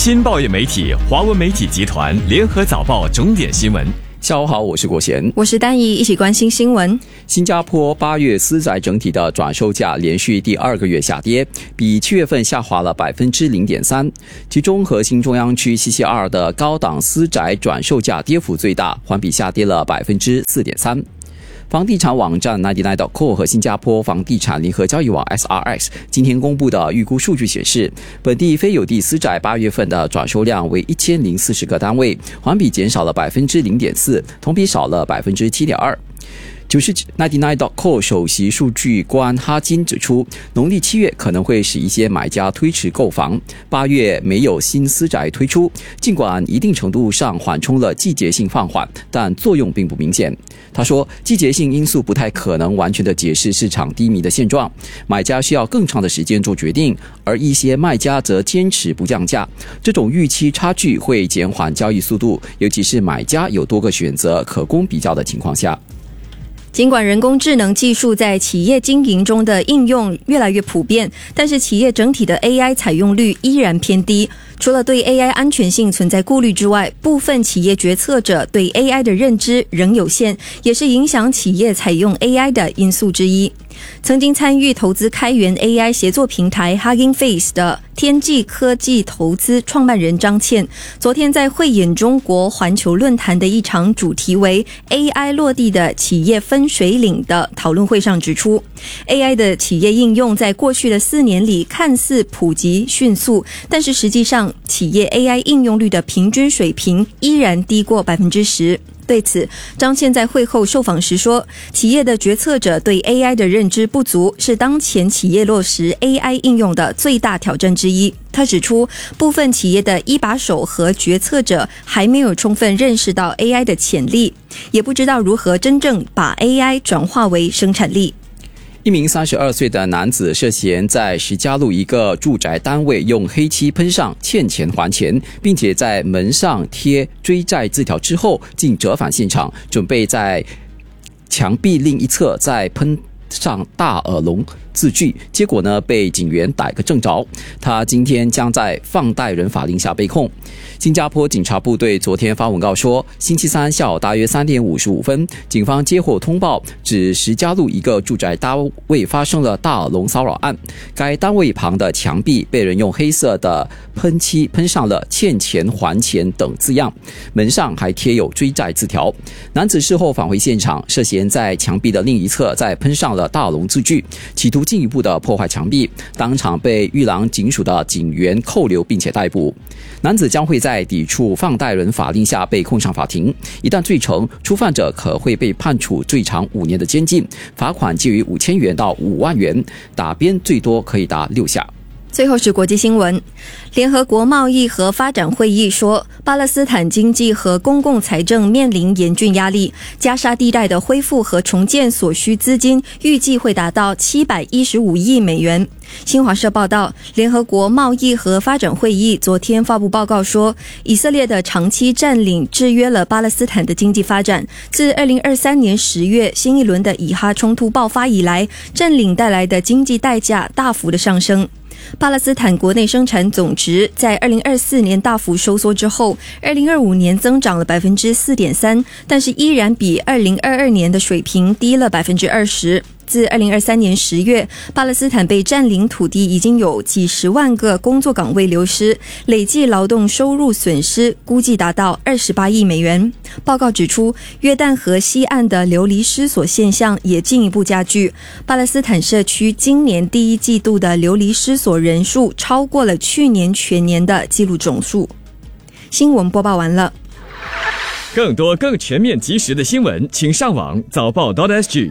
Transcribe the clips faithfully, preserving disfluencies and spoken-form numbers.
新报业媒体华文媒体集团联合早报重点新闻。 下午好，我是国贤， 我是丹怡，一起关心新闻。 新加坡八月私宅整体的转售价连续第二个月下跌，比七月份下滑了百分之零点三。其中核心中央区 C C R 的高档私宅转售价跌幅最大，环比下跌了百分之四点三。房地产网站 九十九点 com 和新加坡房地产联合交易网 S R X 今天公布的预估数据显示，本地非有地私宅八月份的转售量为一千零四十个单位，环比减少了百分之零点四，同比少了百分之七点二。九十九点 com 首席数据官哈金指出，农历七月可能会使一些买家推迟购房，八月没有新私宅推出，尽管一定程度上缓冲了季节性放缓，但作用并不明显。他说，季节性因素不太可能完全的解释市场低迷的现状，买家需要更长的时间做决定，而一些卖家则坚持不降价，这种预期差距会减缓交易速度，尤其是买家有多个选择可供比较的情况下。 尽管人工智能技术在企业经营中的应用越来越普遍，但是企业整体的 A I 采用率依然偏低。除了对 A I 安全性存在顾虑之外，部分企业决策者对 A I 的认知仍有限，也是影响企业采用 A I 的因素之一。曾经参与投资开源 A I 协作平台 Hugging Face 的天际科技投资创办人张倩，昨天在慧眼中国环球论坛的一场主题为 A I 落地的企业分水岭的讨论会上指出， A I 的企业应用在过去的四年里看似普及迅速，但是实际上企业 A I 应用率的平均水平依然低过 百分之十。对此，张倩在会后受访时说，企业的决策者对 A I 的认知不足是当前企业落实 A I 应用的最大挑战之一。他指出，部分企业的一把手和决策者还没有充分认识到 A I 的潜力，也不知道如何真正把 A I 转化为生产力。 一名三十二岁的男子涉嫌在石家路一个住宅单位用黑漆喷上欠钱还钱，并且在门上贴追债字条之后，竟折返现场，准备在墙壁另一侧再喷上大耳聋字句，结果呢被警员逮个正着。他今天将在放贷人法令下被控。新加坡警察部队昨天发文告说，星期三下午大约三点五十五分，警方接获通报，指石家路一个住宅单位发生了大耳聋骚扰案。该单位旁的墙壁被人用黑色的喷漆喷上了欠钱还钱等字样，门上还贴有追债字条。男子事后返回现场，涉嫌在墙壁的另一侧再喷上了大耳聋字句，企图进一步的破坏墙壁，当场被玉郎警署的警员扣留并且逮捕。男子将会在抵触放贷人法令下被控上法庭，一旦罪成，初犯者可会被判处最长五年的监禁，罚款介于五千元到五万元，打鞭最多可以达六下。 最后是国际新闻。联合国贸易和发展会议说，巴勒斯坦经济和公共财政面临严峻压力，加沙地带的恢复和重建所需资金预计会达到七百一十五亿美元。新华社报道，联合国贸易和发展会议昨天发布报告说，以色列的长期占领制约了巴勒斯坦的经济发展。自二零二三年十月新一轮的以哈冲突爆发以来，占领带来的经济代价大幅的上升。巴勒斯坦国内生产总值在二零二四年大幅收缩之后，二零二五年增长了 百分之四点三， 但是依然比二零二二年的水平低了 百分之二十。自二零二三年十月，巴勒斯坦被占领土地已经有几十万个工作岗位流失，累计劳动收入损失估计达到二十八亿美元。报告指出，约旦河西岸的流离失所现象也进一步加剧，巴勒斯坦社区今年第一季度的流离失所人数超过了去年全年的纪录总数。新闻播报完了。 更多更全面及时的新闻，请上网早报 .sg。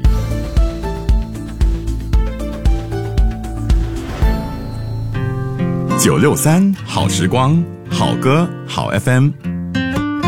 九六三好时光，好歌好 F M。